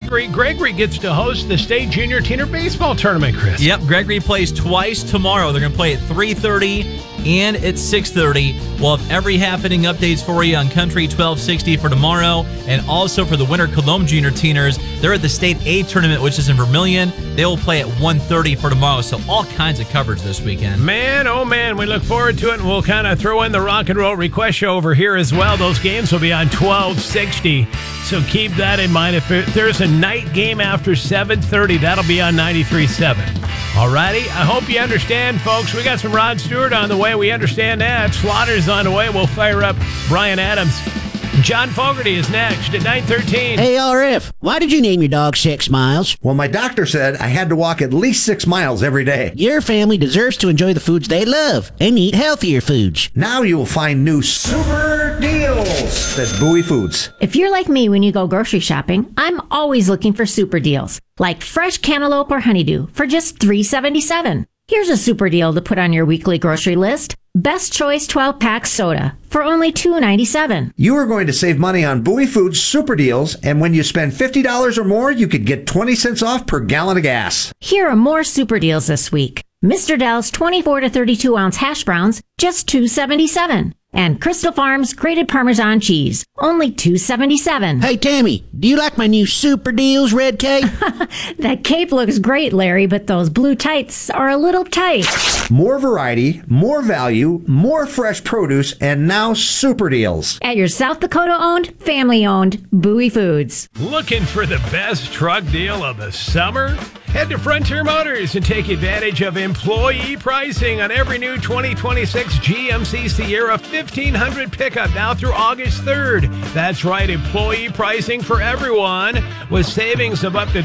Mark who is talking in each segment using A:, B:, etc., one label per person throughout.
A: Gregory. Gregory gets to host the state junior teener baseball tournament, Chris.
B: Yep, Gregory plays twice tomorrow. They're going to play at 3:30 and at 6:30. We'll have every happening updates for you on Country 1260 for tomorrow, and also for the Winter Cologne Junior Teeners. They're at the State A tournament, which is in Vermilion. They will play at 1:30 for tomorrow, so all kinds of coverage this weekend.
A: Man, oh man, we look forward to it, and we'll kind of throw in the rock and roll request show over here as well. Those games will be on 1260, so keep that in mind. If there's a night game after 7:30, that'll be on 93.7. Alrighty, I hope you understand, folks. We got some Rod Stewart on the way. We understand that. Slaughter's on the way. We'll fire up Brian Adams. John Fogerty is next at 9:13.
C: Hey, RF, why did you name your dog 6 Miles?
D: Well, my doctor said I had to walk at least 6 miles every day.
C: Your family deserves to enjoy the foods they love and eat healthier foods.
D: Now you will find new super deals at Bowie Foods.
E: If you're like me when you go grocery shopping, I'm always looking for super deals, like fresh cantaloupe or honeydew for just $3.77. Here's a super deal to put on your weekly grocery list. Best Choice 12-pack soda for only $2.97.
D: You are going to save money on Bowie Foods super deals, and when you spend $50 or more, you could get 20 cents off per gallon of gas.
E: Here are more super deals this week. Mr. Dell's 24 to 32 ounce hash browns, just $2.77. And Crystal Farms grated Parmesan cheese, only $2.77.
C: Hey, Tammy, do you like my new super deals, Red Cape?
E: That cape looks great, Larry, but those blue tights are a little tight.
D: More variety, more value, more fresh produce, and now super deals.
E: At your South Dakota-owned, family-owned Bowie Foods.
A: Looking for the best truck deal of the summer? Head to Frontier Motors and take advantage of employee pricing on every new 2026 GMC Sierra 1500 pickup now through August 3rd. That's right, employee pricing for everyone with savings of up to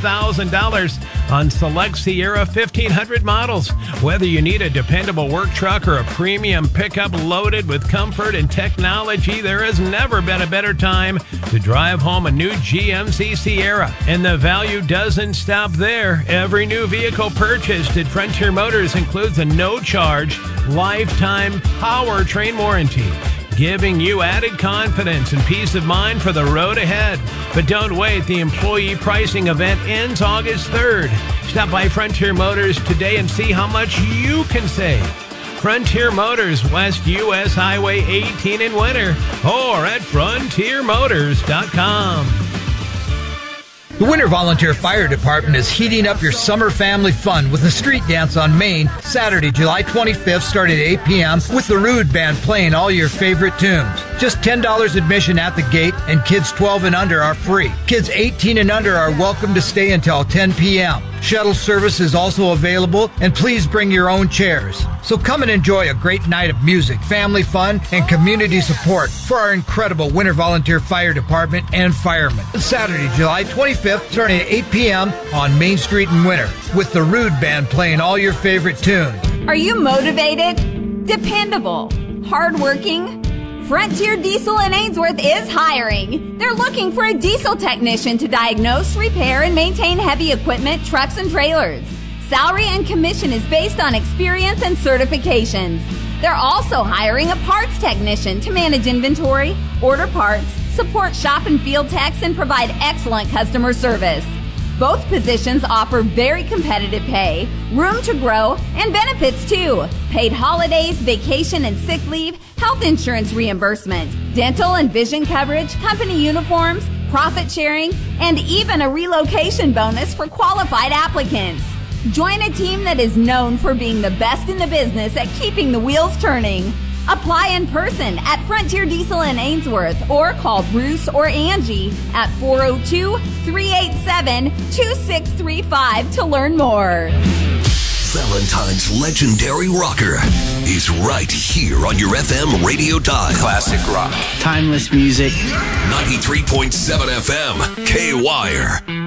A: $12,000 on select Sierra 1500 models. Whether you need a dependable work truck or a premium pickup loaded with comfort and technology, there has never been a better time to drive home a new GMC Sierra. And the value doesn't stop there. Every new vehicle purchased at Frontier Motors includes a no-charge lifetime powertrain warranty, giving you added confidence and peace of mind for the road ahead. But don't wait. The employee pricing event ends August 3rd. Stop by Frontier Motors today and see how much you can save. Frontier Motors, West US Highway 18 in Winter, or at frontiermotors.com.
F: The Winter Volunteer Fire Department is heating up your summer family fun with a street dance on Main, Saturday, July 25th, starting at 8 p.m. with the Rude Band playing all your favorite tunes. Just $10 admission at the gate, and kids 12 and under are free. Kids 18 and under are welcome to stay until 10 p.m. Shuttle service is also available, and please bring your own chairs. So come and enjoy a great night of music, family fun, and community support for our incredible Winter Volunteer Fire Department and firemen. Saturday, July 25th, starting at 8 p.m. on Main Street in Winter, with the Rude Band playing all your favorite tunes.
G: Are you motivated, dependable, hardworking? Frontier Diesel in Ainsworth is hiring. They're looking for a diesel technician to diagnose, repair, and maintain heavy equipment, trucks, and trailers. Salary and commission is based on experience and certifications. They're also hiring a parts technician to manage inventory, order parts, support shop and field techs, and provide excellent customer service. Both positions offer very competitive pay, room to grow, and benefits too. Paid holidays, vacation and sick leave, health insurance reimbursement, dental and vision coverage, company uniforms, profit sharing, and even a relocation bonus for qualified applicants. Join a team that is known for being the best in the business at keeping the wheels turning. Apply in person at Frontier Diesel in Ainsworth or call Bruce or Angie at 402-387-2635 to learn more.
H: Valentine's legendary rocker is right here on your FM radio dial.
I: Classic rock.
J: Timeless music.
H: 93.7 FM, K-Wire.